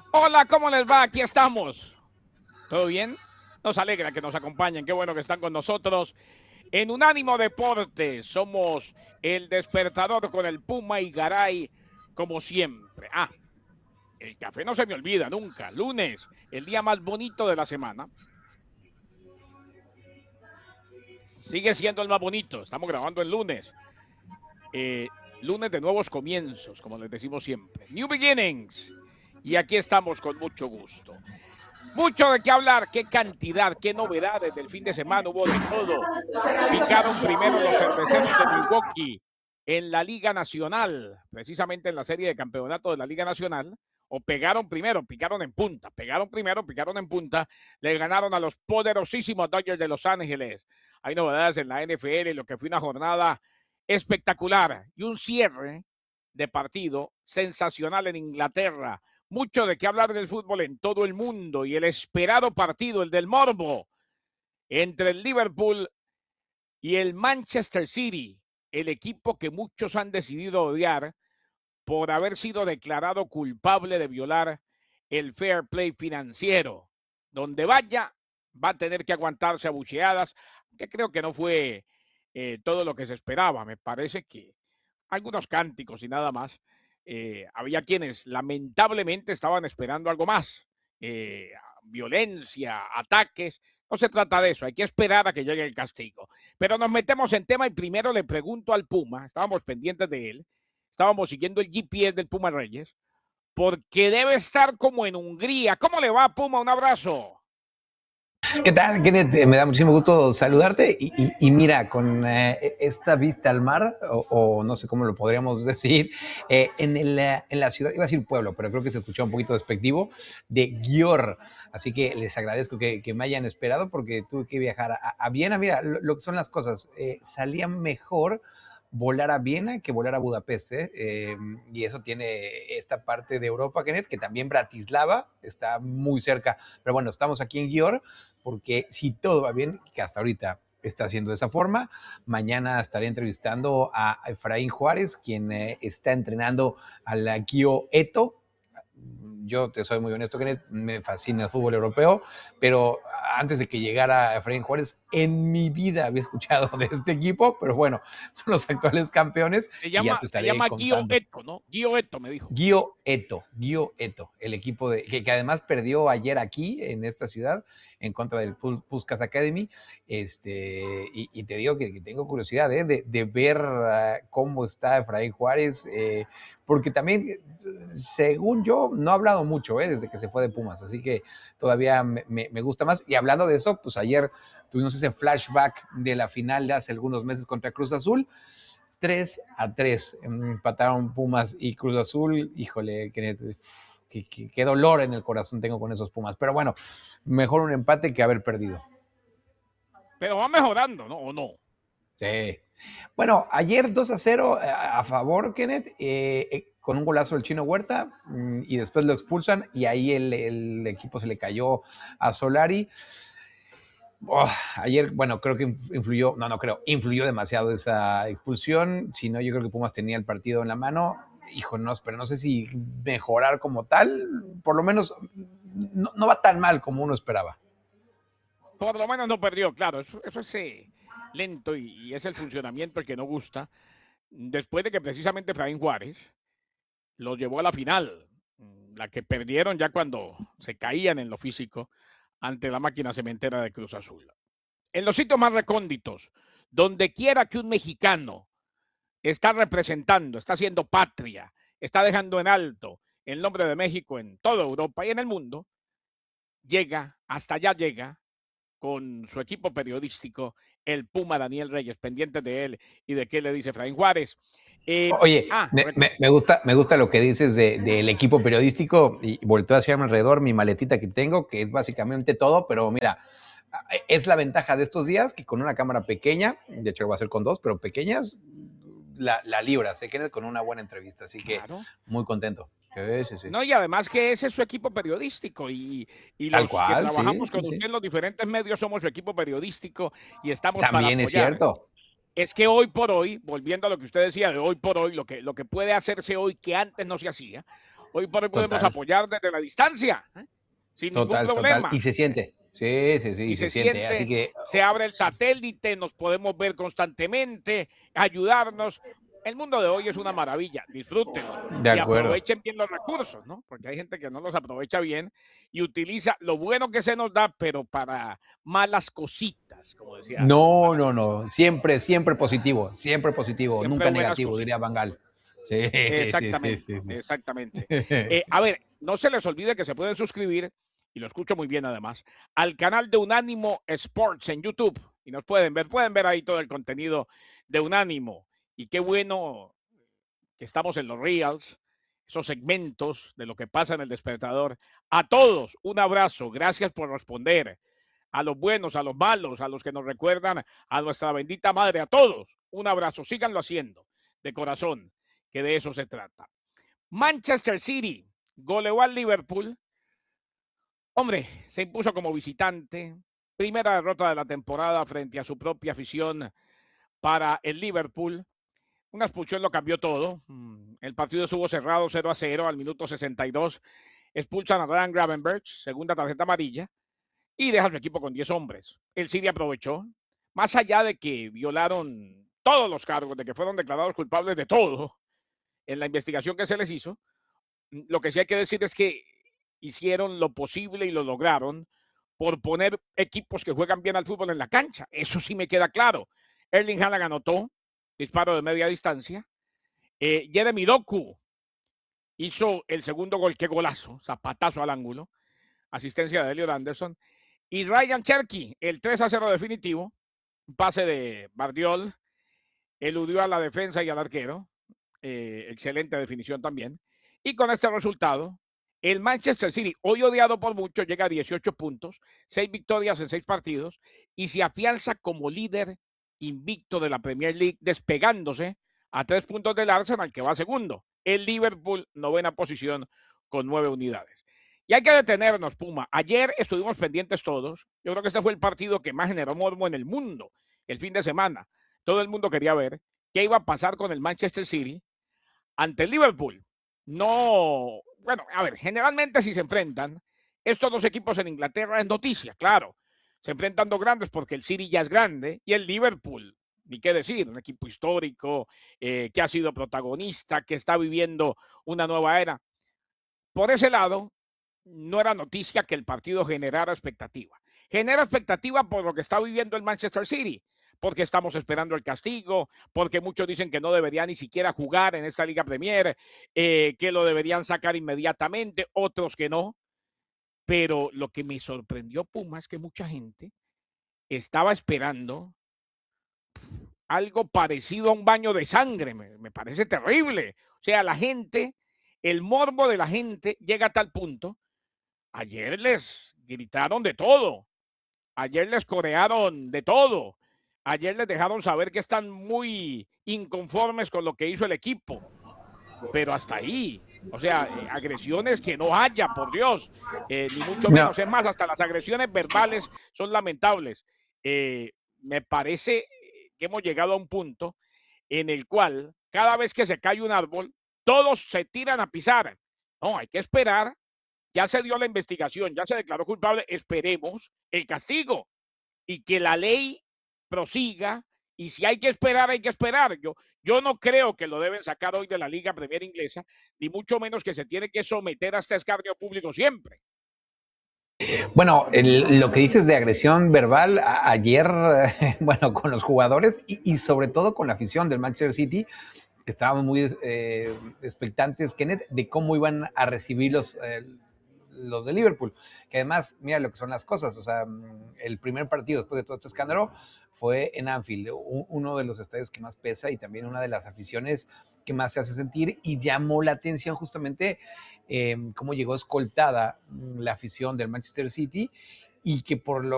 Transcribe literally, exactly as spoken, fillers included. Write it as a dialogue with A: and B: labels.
A: Hola, ¿cómo les va? Aquí estamos. ¿Todo bien? Nos alegra que nos acompañen. Qué bueno que están con nosotros. En Unánimo Deportes somos el despertador con el Puma y Garay, como siempre. Ah, el café no se me olvida nunca. Lunes, el día más bonito de la semana. Sigue siendo el más bonito. Estamos grabando el lunes. Eh, lunes de nuevos comienzos, como les decimos siempre. New Beginnings. Y aquí estamos con mucho gusto. Mucho de qué hablar, qué cantidad, qué novedades del fin de semana, hubo de todo. Picaron primero los cerveceros de Milwaukee en la Liga Nacional, precisamente en la serie de campeonato de la Liga Nacional, o pegaron primero, picaron en punta, pegaron primero, picaron en punta, le ganaron a los poderosísimos Dodgers de Los Ángeles. Hay novedades en la N F L, lo que fue una jornada espectacular y un cierre de partido sensacional en Inglaterra. Mucho de qué hablar del fútbol en todo el mundo y el esperado partido, el del morbo, entre el Liverpool y el Manchester City, el equipo que muchos han decidido odiar por haber sido declarado culpable de violar el fair play financiero. Donde vaya, va a tener que aguantarse abucheadas, que creo que no fue eh, todo lo que se esperaba. Me parece que algunos cánticos y nada más. Eh, había quienes lamentablemente estaban esperando algo más. Eh, violencia, ataques. No se trata de eso, hay que esperar a que llegue el castigo. Pero nos metemos en tema y primero le pregunto al Puma, estábamos pendientes de él, estábamos siguiendo el G P S del Puma Reyes, porque debe estar como en Hungría. ¿Cómo le va, Puma? Un abrazo.
B: ¿Qué tal, Kenneth? Eh, Me da muchísimo gusto saludarte y, y- y mira, con eh, esta vista al mar, o, o no sé cómo lo podríamos decir, eh, en, el, eh, en la ciudad, iba a decir pueblo, pero creo que se escuchó un poquito despectivo, de Győr. Así que les agradezco que, que me hayan esperado porque tuve que viajar a, a Viena. Mira, lo, lo que son las cosas, eh, salía mejor volar a Viena que volar a Budapest, ¿eh? Eh, y eso tiene esta parte de Europa, Kenneth, que también Bratislava está muy cerca. Pero bueno, estamos aquí en Győr porque si todo va bien, que hasta ahorita está haciendo de esa forma, mañana estaré entrevistando a Efraín Juárez, quien eh, está entrenando al Kio Eto. Yo te soy muy honesto, Kenneth, me fascina el fútbol europeo, pero antes de que llegara Efraín Juárez, en mi vida había escuchado de este equipo, pero bueno, son los actuales campeones
A: Se
B: y ya
A: llama,
B: te
A: se
B: estaré
A: llama Gio
B: contando.
A: Eto, ¿no? Gio Eto me dijo.
B: Gio Eto, Gio Eto, el equipo de, que, que además perdió ayer aquí en esta ciudad en contra del Puskas Academy. Este, y, y te digo que, que tengo curiosidad ¿eh? de, de, ver uh, cómo está Efraín Juárez, eh, porque también, según yo, no ha hablado mucho ¿eh? desde que se fue de Pumas, así que todavía me, me, me gusta más. Y hablando de eso, pues ayer tuvimos ese flashback de la final de hace algunos meses contra Cruz Azul. tres a tres empataron Pumas y Cruz Azul. Híjole, qué, qué, qué dolor en el corazón tengo con esos Pumas. Pero bueno, mejor un empate que haber perdido.
A: Pero va mejorando, ¿no? ¿O no?
B: Sí. Bueno, ayer dos a cero a favor, Kenneth, eh, eh, con un golazo del Chino Huerta, y después lo expulsan y ahí el, el equipo se le cayó a Solari. Oh, ayer, bueno, creo que influyó, no, no creo, influyó demasiado esa expulsión. Si no, yo creo que Pumas tenía el partido en la mano. Hijo, no, pero no sé si mejorar como tal, por lo menos no, no va tan mal como uno esperaba.
A: Por lo menos no perdió, claro. Eso, eso es eh, lento y, y es el funcionamiento el que no gusta. Después de que precisamente Efraín Juárez los llevó a la final, la que perdieron ya cuando se caían en lo físico ante la máquina cementera de Cruz Azul. En los sitios más recónditos, donde quiera que un mexicano está representando, está haciendo patria, está dejando en alto el nombre de México en toda Europa y en el mundo, llega, hasta allá llega, con su equipo periodístico, el Puma Daniel Reyes, pendiente de él y de qué le dice Efraín Juárez. Eh,
B: Oye,
A: ah,
B: me, me, me, gusta, me gusta lo que dices del de, de equipo periodístico y volteo hacia mi alrededor mi maletita que tengo, que es básicamente todo, pero mira, es la ventaja de estos días que con una cámara pequeña, de hecho lo voy a hacer con dos, pero pequeñas, la, la libra, se queda con una buena entrevista, así que
A: claro.
B: muy contento. Sí, sí, sí.
A: No, y además que ese es su equipo periodístico y, y
B: Tal
A: los que
B: cual, sí,
A: trabajamos
B: sí,
A: con
B: sí.
A: usted en los diferentes medios somos su equipo periodístico y estamos para
B: También es
A: apoyar.
B: cierto.
A: Es que hoy por hoy, volviendo a lo que usted decía de hoy por hoy, lo que, lo que puede hacerse hoy que antes no se hacía, Hoy por hoy podemos
B: Total.
A: apoyar desde la distancia, ¿eh? Sin ningún
B: Total, total.
A: problema.
B: Y se siente. Sí, sí, sí,
A: Y
B: se
A: se
B: siente. Así
A: siente,
B: que
A: se abre el satélite, nos podemos ver constantemente, ayudarnos. El mundo de hoy es una maravilla, disfrútenlo
B: de
A: y
B: acuerdo.
A: aprovechen bien los recursos, ¿no? Porque hay gente que no los aprovecha bien y utiliza lo bueno que se nos da, pero para malas cositas, como decía alguien,
B: No,
A: malas
B: no,
A: cositas.
B: no. Siempre, siempre positivo. Siempre positivo.
A: Siempre
B: Nunca
A: buenas
B: negativo,
A: cositas.
B: diría Bangal. Sí, sí, sí,
A: Exactamente,
B: sí, sí.
A: exactamente. Eh, a ver, no se les olvide que se pueden suscribir, y lo escucho muy bien además, al canal de Unánimo Sports en YouTube. Y nos pueden ver, pueden ver ahí todo el contenido de Unánimo. Y qué bueno que estamos en los Reels, esos segmentos de lo que pasa en el despertador. A todos, un abrazo. Gracias por responder. A los buenos, a los malos, a los que nos recuerdan a nuestra bendita madre, a todos. Un abrazo. Síganlo haciendo de corazón, que de eso se trata. Manchester City goleó al Liverpool. Hombre, se impuso como visitante. Primera derrota de la temporada frente a su propia afición para el Liverpool. Una expulsión lo cambió todo. El partido estuvo cerrado cero a cero al minuto sesenta y dos. Expulsan a Ryan Gravenberch, segunda tarjeta amarilla, y deja a su equipo con diez hombres. El City aprovechó, más allá de que violaron todos los cargos, de que fueron declarados culpables de todo en la investigación que se les hizo. Lo que sí hay que decir es que hicieron lo posible y lo lograron por poner equipos que juegan bien al fútbol en la cancha. Eso sí me queda claro. Erling Haaland anotó, disparo de media distancia. Eh, Jeremy Doku hizo el segundo gol, qué golazo, zapatazo al ángulo, asistencia de Elliot Anderson. Y Ryan Cherky, el tres a cero definitivo, un pase de Bardiol, eludió a la defensa y al arquero. Eh, excelente definición también. Y con este resultado, el Manchester City, hoy odiado por muchos, llega a dieciocho puntos, seis victorias en seis partidos y se afianza como líder invicto de la Premier League, despegándose a tres puntos del Arsenal, que va segundo. El Liverpool, novena posición, con nueve unidades. Y hay que detenernos, Puma. Ayer estuvimos pendientes todos. Yo creo que este fue el partido que más generó morbo en el mundo el fin de semana. Todo el mundo quería ver qué iba a pasar con el Manchester City ante el Liverpool. No, bueno, a ver, generalmente si se enfrentan, estos dos equipos en Inglaterra es noticia, claro. Se enfrentan dos grandes porque el City ya es grande y el Liverpool, ni qué decir, un equipo histórico eh, que ha sido protagonista, que está viviendo una nueva era. Por ese lado, no era noticia que el partido generara expectativa. Genera expectativa por lo que está viviendo el Manchester City, porque estamos esperando el castigo, porque muchos dicen que no debería ni siquiera jugar en esta Liga Premier, eh, que lo deberían sacar inmediatamente, otros que no. Pero lo que me sorprendió, Puma, es que mucha gente estaba esperando algo parecido a un baño de sangre. Me, me parece terrible. O sea, la gente, el morbo de la gente llega a tal punto. Ayer les gritaron de todo. Ayer les corearon de todo. Ayer les dejaron saber que están muy inconformes con lo que hizo el equipo. Pero hasta ahí. O sea, eh, agresiones que no haya, por Dios. Eh, ni mucho
B: No.
A: menos. Es más, hasta las agresiones verbales son lamentables. Eh, me parece que hemos llegado a un punto en el cual cada vez que se cae un árbol, todos se tiran a pisar. No, hay que esperar. Ya se dio la investigación, ya se declaró culpable, esperemos el castigo y que la ley prosiga. Y si hay que esperar, hay que esperar. Yo, yo no creo que lo deben sacar hoy de la Liga Premier Inglesa, ni mucho menos que se tiene que someter a este escarnio público siempre.
B: Bueno, el, lo que dices de agresión verbal, a, ayer, eh, bueno, con los jugadores y, y sobre todo con la afición del Manchester City, que estábamos muy eh, expectantes, Kenneth, de cómo iban a recibir los, eh, los de Liverpool. Que además, mira lo que son las cosas. O sea, el primer partido después de todo este escándalo fue en Anfield, uno de los estadios que más pesa y también una de las aficiones que más se hace sentir. Y llamó la atención justamente eh, cómo llegó escoltada la afición del Manchester City y que por lo